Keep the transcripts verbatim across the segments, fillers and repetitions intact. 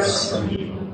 us from evil.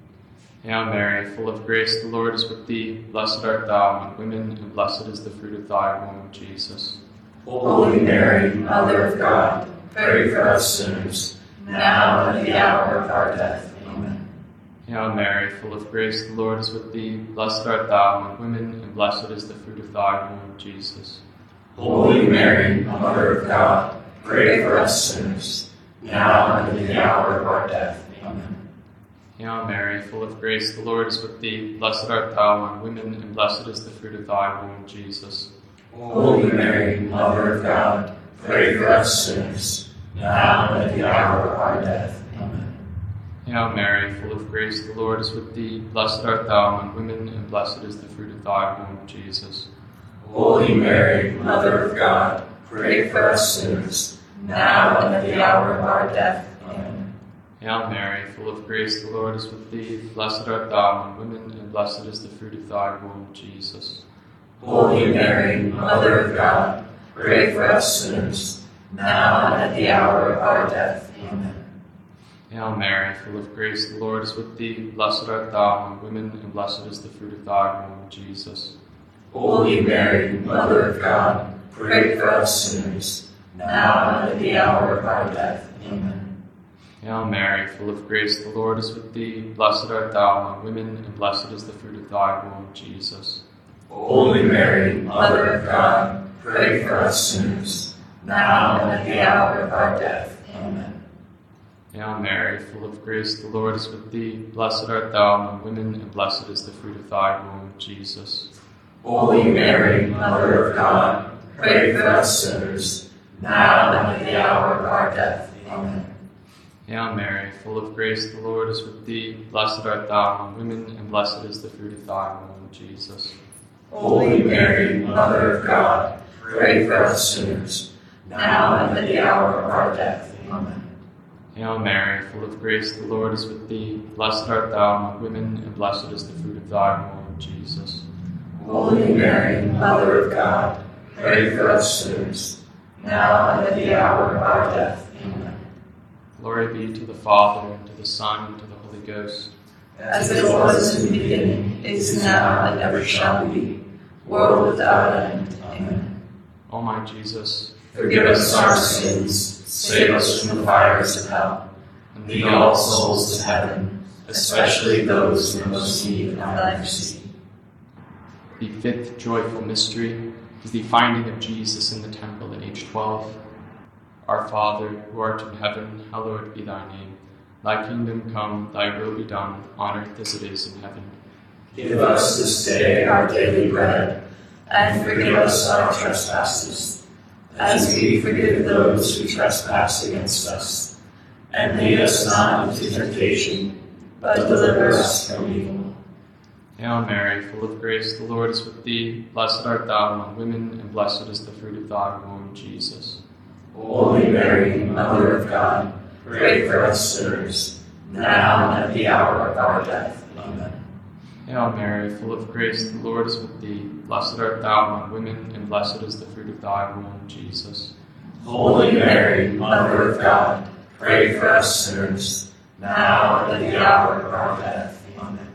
Hail Mary, full of grace, the Lord is with thee. Blessed art thou among women, and blessed is the fruit of thy womb, Jesus. Holy Mary, Mother of God, pray for us sinners, now and at the hour of our death. Amen. Hail Mary, full of grace, the Lord is with thee. Blessed art thou among women, and blessed is the fruit of thy womb, Jesus. Holy Mary, Mother of God, pray for us sinners, now and at the hour of our death. Amen. Hail Mary, full of grace, the Lord is with thee. Blessed art thou among women, and blessed is the fruit of thy womb, Jesus. Holy Mary, Mother of God, pray for us sinners, now and at the hour of our death. Amen. Hail Mary, full of grace, the Lord is with thee. Blessed art thou among women, and blessed is the fruit of thy womb, Jesus. Holy Mary, Mother of God, pray for us sinners, now and at the hour of our death. Amen. Hail Mary, full of grace, the Lord is with thee. Blessed art thou among women, and blessed is the fruit of thy womb, Jesus. Holy Mary, Mother of God, pray for us sinners, now and at the hour of our death. Amen. Hail Mary, full of grace, the Lord is with thee. Blessed art thou among women, and blessed is the fruit of thy womb, Jesus. Holy Mary, Mother of God, pray for us sinners, now and at the hour of our death. Amen. Hail Mary, full of grace, the Lord is with thee. Blessed art thou among women, and blessed is the fruit of thy womb, Jesus. Holy Mary, Mother of God, pray for us sinners, now and at the hour of our death. Amen. Hail Mary, full of grace, the Lord is with thee. Blessed art thou among women, and blessed is the fruit of thy womb, Jesus. Holy Mary, Mother of God, pray for us sinners, now and at the hour of our death. Amen. Hail Mary, full of grace, the Lord is with thee. Blessed art thou among women, and blessed is the fruit of thy womb, Jesus. Holy Mary, Mother of God, pray for us sinners, now and at the hour of our death. Amen. Hail Mary, full of grace, the Lord is with thee. Blessed art thou among women, and blessed is the fruit of thy womb, Jesus. Holy Mary, Mother of God, pray for us sinners, now and at the hour of our death. Amen. Glory be to the Father, and to the Son, and to the Holy Ghost. As it was in the beginning, is now, and ever shall be, world without end. Amen. O my Jesus, forgive us our sins, save us from the fires of hell, and lead all souls to heaven, especially those in most need of thy mercy. The fifth joyful mystery is the finding of Jesus in the temple at age twelve. Our Father, who art in heaven, hallowed be thy name. Thy kingdom come, thy will be done, on earth as it is in heaven. Give us this day our daily bread, and forgive us our trespasses, as we forgive those who trespass against us. And lead us not into temptation, but deliver us from evil. Hail Mary, full of grace, the Lord is with thee. Blessed art thou among women, and blessed is the fruit of thy womb, Jesus. Holy Mary, Mother of God, pray for us sinners, now and at the hour of our death. Amen. Hail Mary, full of grace, the Lord is with thee. Blessed art thou among women, and blessed is the fruit of thy womb, Jesus. Holy Mary, Mother of God, pray for us sinners, now and at the hour of our death. Amen.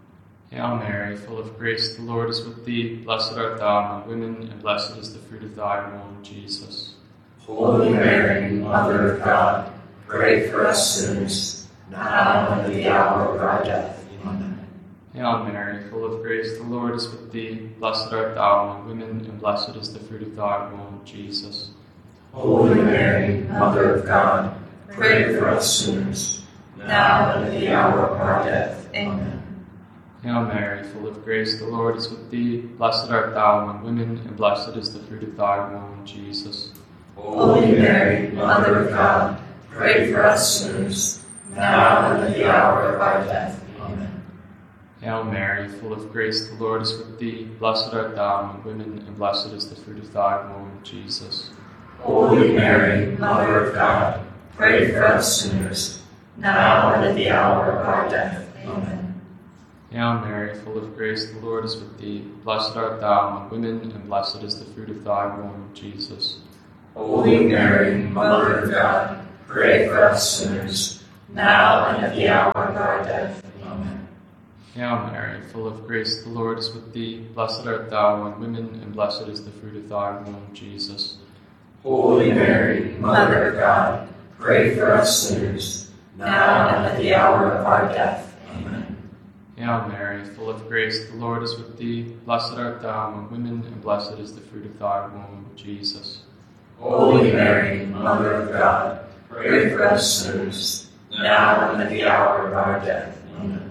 Hail Mary, full of grace, the Lord is with thee. Blessed art thou among women, and blessed is the fruit of thy womb, Jesus. Holy Mary, Mother of God, pray for us sinners, now and at the hour of our death. Amen. Hail Mary, full of grace, the Lord is with thee. Blessed art thou among women, and blessed is the fruit of thy womb, Jesus. Holy Mary, Mother of God, pray for us sinners, now and at the hour of our death. Amen. Hail Mary, full of grace, the Lord is with thee. Blessed art thou among women, and blessed is the fruit of thy womb, Jesus. Holy Mary, Mother of God, pray for us sinners, now and at the hour of our death. Amen. Hail Mary, full of grace, the Lord is with thee. Blessed art thou among women, and blessed is the fruit of thy womb, Jesus. Holy Mary, Mother of God, pray for us sinners, now and at the hour of our death. Amen. Hail Mary, full of grace, the Lord is with thee. Blessed art thou among women, and blessed is the fruit of thy womb, Jesus. Holy Mary, Mother of God, pray for us sinners, now and at the hour of Hail Mary, full of grace, the Lord is with thee. Blessed art thou among women, and blessed is the fruit of thy womb, Jesus. Holy Mary, Mother of God, pray for us sinners, now and at the hour of our death. Amen. Hail Mary, full of grace, the Lord is with thee. Blessed art thou among women, and blessed is the fruit of thy womb, Jesus. Holy Mary, Mother of God, pray for us sinners, now and at the hour of our death. Amen.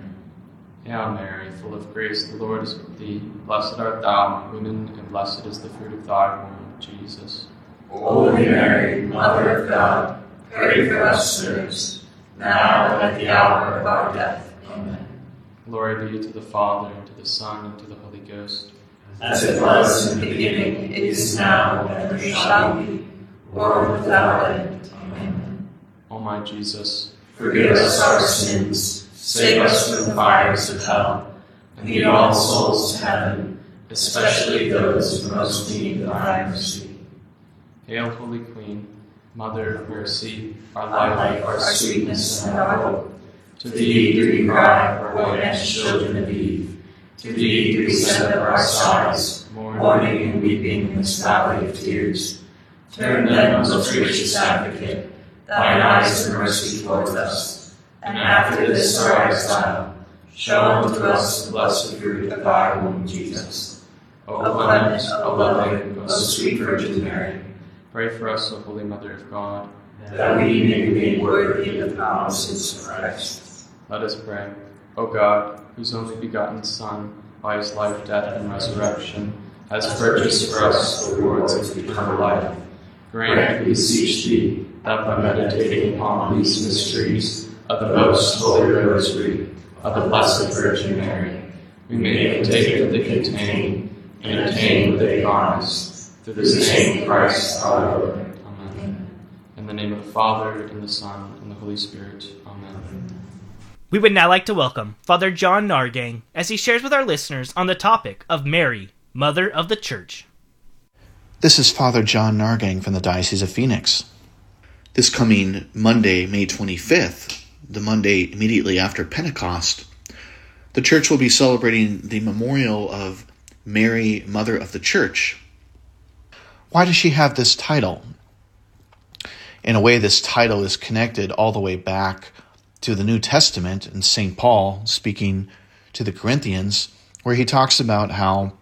Hail Mary, full of grace, the Lord is with thee. Blessed art thou among women, and blessed is the fruit of thy womb, Jesus. Holy Mary, Mother of God, pray for us sinners, now and at the hour of our death. Amen. Glory be to the Father, and to the Son, and to the Holy Ghost. As it was in the beginning, it is now, and ever shall be, world without end. Amen. O my Jesus, forgive us our sins, save us from the fires of hell, and lead all souls to heaven, especially those in most need of thy mercy. Hail, Holy Queen, Mother of mercy, our Our life, life, our sweetness, and our hope. To To thee do we cry, poor and children of Eve. To thee do we send up our sighs, mourning and weeping in this valley of tears. Turn then, most gracious Advocate, thine eyes of mercy towards us, and after this our exile, show unto us the blessed fruit of thy womb, Jesus. O O clement, O loving, O sweet Virgin Mary, pray for us, O Holy Mother of God. that we may be made worthy of the promises of Christ. Let us pray. O God, whose only begotten Son, by his life, death, and resurrection, has purchased for us the rewards of eternal life, grant, we beseech thee, that by meditating upon these mysteries of the most holy rosary of the Blessed Virgin Mary, we may partake of the contain and attain what they promise, through the same Christ our Lord. Amen. In the name of the Father, and the Son, and the Holy Spirit. Amen. We would now like to welcome Father John Nargang as he shares with our listeners on the topic of Mary, Mother of the Church. This is Father John Nargang from the Diocese of Phoenix. This coming Monday, May twenty-fifth, the Monday immediately after Pentecost, the Church will be celebrating the memorial of Mary, Mother of the Church. Why does she have this title? In a way, this title is connected all the way back to the New Testament and Saint Paul speaking to the Corinthians, where he talks about how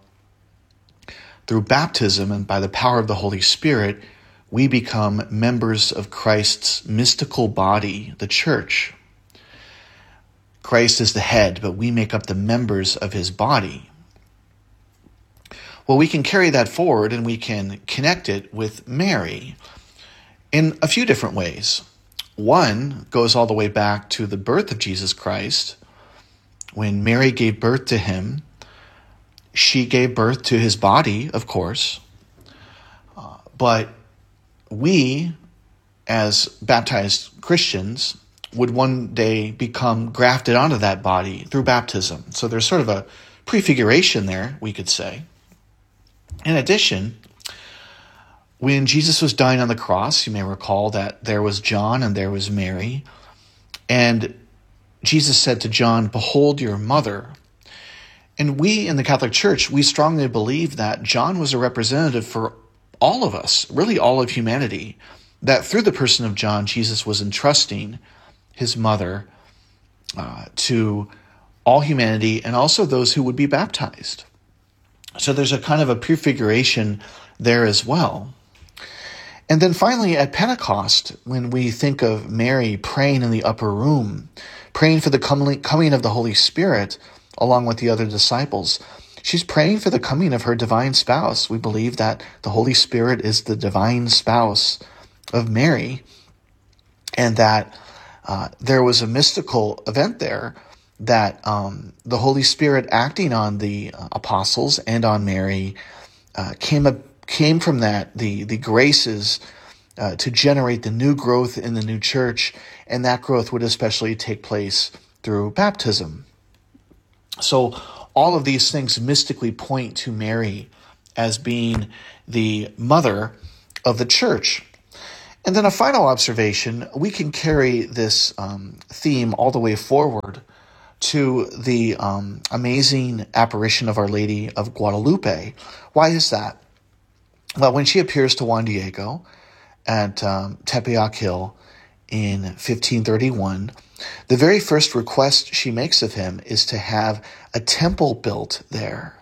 through baptism and by the power of the Holy Spirit, we become members of Christ's mystical body, the church. Christ is the head, but we make up the members of his body. Well, we can carry that forward and we can connect it with Mary in a few different ways. One goes all the way back to the birth of Jesus Christ. When Mary gave birth to him, she gave birth to his body, of course. Uh, but we, as baptized Christians, would one day become grafted onto that body through baptism. So there's sort of a prefiguration there, we could say. In addition, when Jesus was dying on the cross, you may recall that there was John and there was Mary. And Jesus said to John, "Behold your mother." And we in the Catholic Church, we strongly believe that John was a representative for all of us, really all of humanity, that through the person of John, Jesus was entrusting his mother uh, to all humanity and also those who would be baptized. So there's a kind of a prefiguration there as well. And then finally at Pentecost, when we think of Mary praying in the upper room, praying for the coming of the Holy Spirit along with the other disciples, she's praying for the coming of her divine spouse. We believe that the Holy Spirit is the divine spouse of Mary, and that uh, there was a mystical event there that um, the Holy Spirit acting on the uh, apostles and on Mary uh, came up, came from that, the, the graces uh, to generate the new growth in the new church, and that growth would especially take place through baptism. So all of these things mystically point to Mary as being the mother of the church. And then a final observation, we can carry this um, theme all the way forward to the um, amazing apparition of Our Lady of Guadalupe. Why is that? Well, when she appears to Juan Diego at um, Tepeyac Hill in fifteen thirty-one, the very first request she makes of him is to have a temple built there.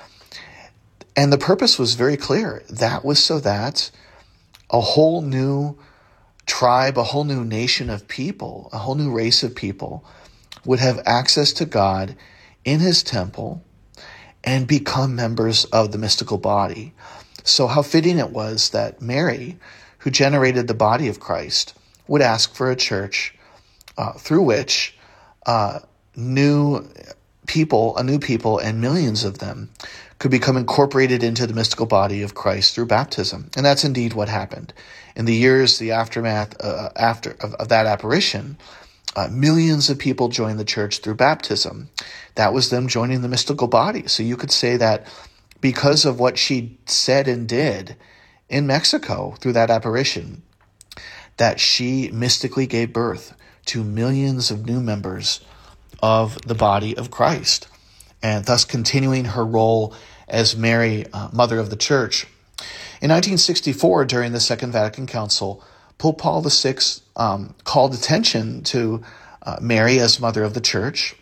And the purpose was very clear. That was so that a whole new tribe, a whole new nation of people, a whole new race of people would have access to God in his temple and become members of the mystical body. So how fitting it was that Mary, who generated the body of Christ, would ask for a church uh, through which uh, new people, a new people, and millions of them could become incorporated into the mystical body of Christ through baptism. And that's indeed what happened. In the years, the aftermath uh, after of, of that apparition, uh, millions of people joined the church through baptism. That was them joining the mystical body. So you could say that because of what she said and did in Mexico through that apparition, that she mystically gave birth to millions of new members of the body of Christ, and thus continuing her role as Mary, uh, Mother of the Church. In nineteen sixty-four, during the Second Vatican Council, Pope Paul the Sixth um, called attention to uh, Mary as Mother of the Church.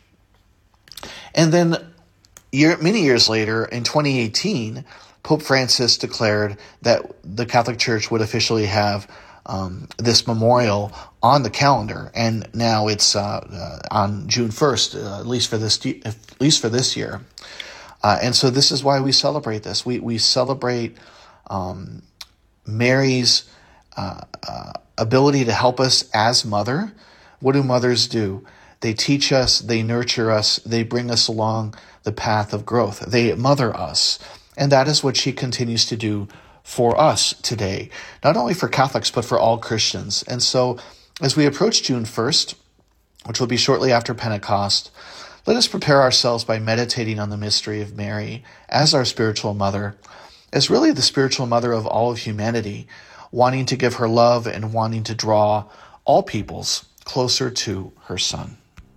And then year, many years later, in twenty eighteen, Pope Francis declared that the Catholic Church would officially have um, this memorial on the calendar, and now it's uh, uh, on June first, uh, at least for this, at least for this year. Uh, and so this is why we celebrate this. We we celebrate um, Mary's uh, uh, ability to help us as mother. What do mothers do? They teach us, they nurture us, they bring us along the path of growth. They mother us. And that is what she continues to do for us today, not only for Catholics, but for all Christians. And so as we approach June first, which will be shortly after Pentecost, let us prepare ourselves by meditating on the mystery of Mary as our spiritual mother, as really the spiritual mother of all of humanity, wanting to give her love and wanting to draw all peoples closer to her Son.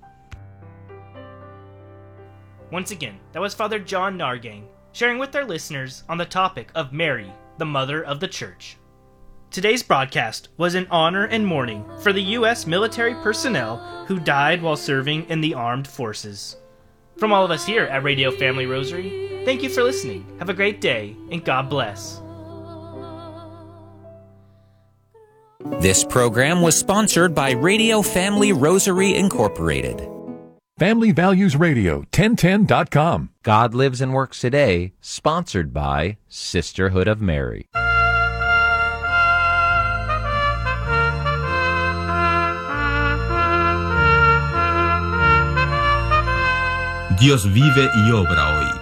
Once again, that was Father John Nargang sharing with our listeners on the topic of Mary, the Mother of the Church. Today's broadcast was in honor and mourning for the U S military personnel who died while serving in the armed forces. From all of us here at Radio Family Rosary, thank you for listening. Have a great day, and God bless. This program was sponsored by Radio Family Rosary Incorporated. Family Values Radio, ten ten dot com. God Lives and Works Today, sponsored by Sisterhood of Mary. Dios vive y obra hoy.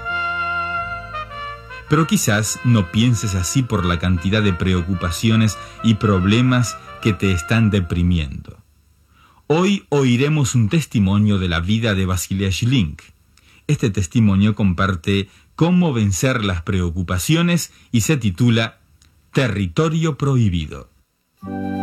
Pero quizás no pienses así por la cantidad de preocupaciones y problemas que te están deprimiendo. Hoy oiremos un testimonio de la vida de Vasilia Schilling. Este testimonio comparte cómo vencer las preocupaciones y se titula Territorio Prohibido.